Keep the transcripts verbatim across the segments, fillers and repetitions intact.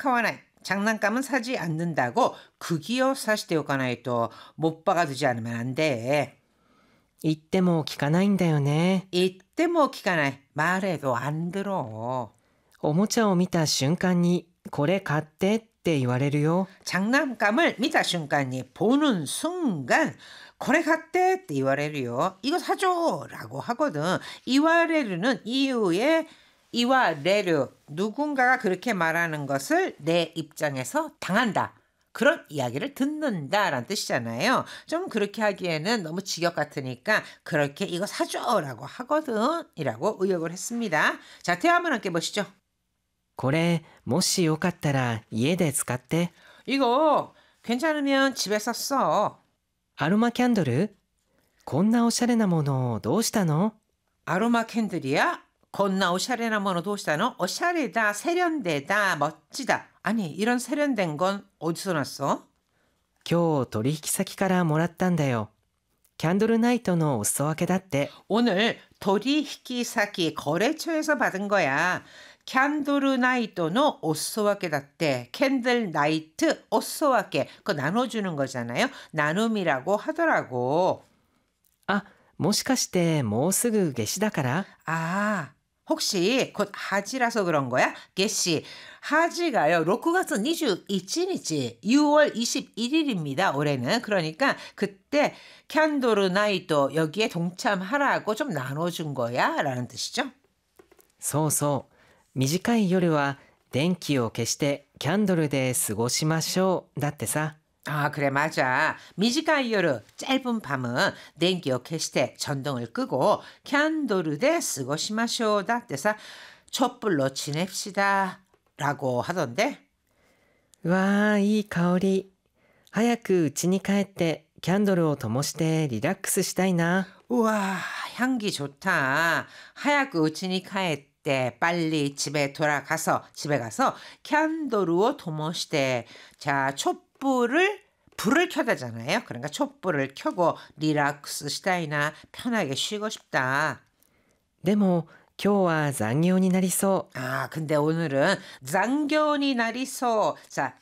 買わない。장난감은 사지 않는다고釘を刺しておかないと못 박아두지 않으면 안 돼. 言っても聞かないんだよね。 言っても聞かない。말해도 안 들어. おもちゃを見た瞬間にこれ買ってって言われるよ。 장난감을見た瞬間に 보는 순간 これ買ってって言われるよ. 이거 사줘 라고 하거든. 이와레르는 이유에 이와레르 누군가가 그렇게 말하는 것을 내 입장에서 당한다. 그런 이야기를 듣는다라는 뜻이잖아요. 좀 그렇게 하기에는 너무 직역 같으니까 그렇게 이거 사줘라고 하거든 이라고 의역을 했습니다. 자, 대화 한번 함께 보시죠. これもしよかったら家で使って。 이거 괜찮으면 집에서 써. アロマキャンドル？こんなおしゃれなものどうしたの？ 아로마 캔들이야? 건나 오샤레나 뭐노 도시다노? 오샤레다, 세련되다, 멋지다. 아니, 이런 세련된 건 어디서 났어? 今日取引先からもらったんだよ。キャンドルナイトのお裾分けだって。 오늘 도리히키사키 거래처에서 받은 거야. 캔들 나이토노 오소와케 다tte. 캔들 나이트 오소와케. 그거 나눠주는 거잖아요. 나눔이라고 하더라고. あ、もしかしてもうすぐ夏至だから？ 아, 혹시 곧 하지라서 그런 거야? 개씨, 하지가요. 육 월 이십일 일, 유월 이십일 일입니다. 올해는. 그러니까 그때 캔들 나이토 여기에 동참하라고 좀 나눠준 거야 라는 뜻이죠. そうそう。短い夜は電気を消してキャンドルで過ごしましょうだってさ。 아, 그래, 맞아. 미지가 요르 짧은 밤은電気を 消して 전등을 끄고 캔도르데 쓰고 시마쇼다 때사 촛불로 지냅시다 라고 하던데. うわー、いい香り。早く家に帰ってキャンドルを灯してリラックスしたいな。 우와, 향기 좋다. 하얗고 우친이 카에때 빨리 집에 돌아가서 집에 가서 캔도르오 도모시대. 자, 촛불을 불을 켜다잖아요. 그러니까 촛불을 켜고 리락스 시다이나 편하게 쉬고 싶다. でも今日は残業になりそ 아, 근데 오늘은 장교니 날이소. 자,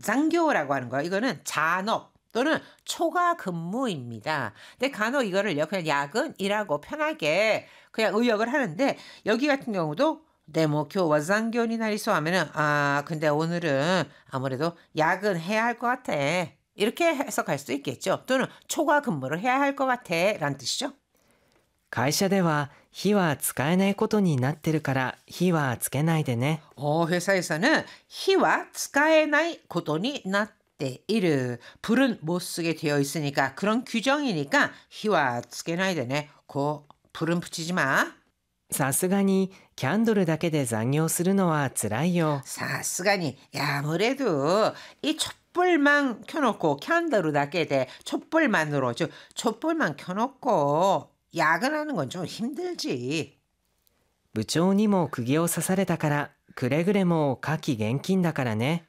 장교라고 하는 거예요. 이거는 잔업 또는 초과 근무입니다. 근데 간혹 이거를요, 그냥 야근이라고 편하게 그냥 의역을 하는데 여기 같은 경우도 네, 뭐 교와 장교니 날이소 하면은 아, 근데 오늘은 아무래도 야근해야 할 것 같아. 이렇게 해석할 수도 있겠죠. 또는 초과 근무를 해야 할 것 같아 라는 뜻이죠. う。会社では火は使えないことになってるから火はつけないでね。 어, 회사에서는 희와 使えないことになっている. 불은 못 쓰게 되어 있으니까 그런 규정이니까 희와 つけないでね. 그 불은 붙이지 마. さすがにキャンドルだけで残業するのはつらいよ。 사스가니 야, 아무래도 이 촛불만 켜놓고 캔들을 닫게 돼. 촛불만으로 즉 촛불만 켜놓고 야근하는 건 좀 힘들지. 部長にも釘を刺されたからくれぐれも火気厳禁だからね。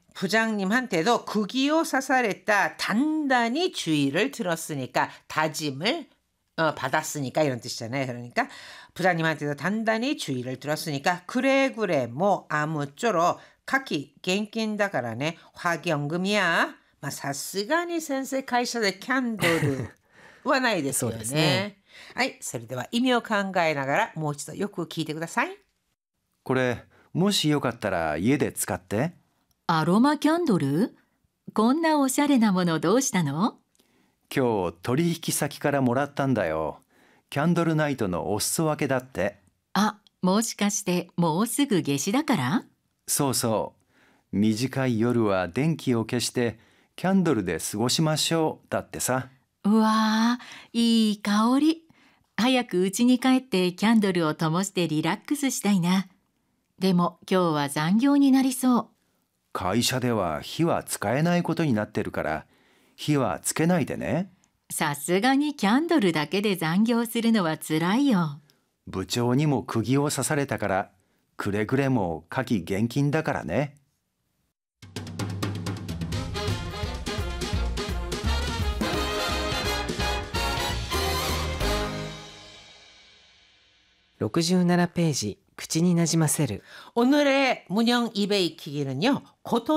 부장님한테도 국이요 사살했다. 단단히 주의를 들었으니까 다짐을 어, 받았으니까 이런 뜻이잖아요. 그러니까 부장님한테도 단단히 주의를 들었으니까 그래 그래 뭐 아무쪼록 카키 갱낀다가라네. 화경금이야. 마 사스가니 센세 카이샤데 캔도르 와나이ですよね。はい、それでは意味を考えながらもう一度よく聞いてください。 これもしよかったら家で使って。 アロマキャンドル？こんなおしゃれなものどうしたの？ 今日取引先からもらったんだよ。キャンドルナイトのお裾分けだって。 あ、もしかしてもうすぐ夏至だから？ そうそう。短い夜は電気を消してキャンドルで過ごしましょうだってさ。 うわー、いい香り。早く家に帰ってキャンドルを灯してリラックスしたいな。でも今日は残業になりそう。 会社では火は使えないことになってるから火はつけないでね。 さすがにキャンドルだけで残業するのはつらいよ。 部長にも釘を刺されたからくれぐれも火気厳禁だからね。 ろくじゅうななページ口になじませる. 오늘의 문형 입에 익히기는요. 고토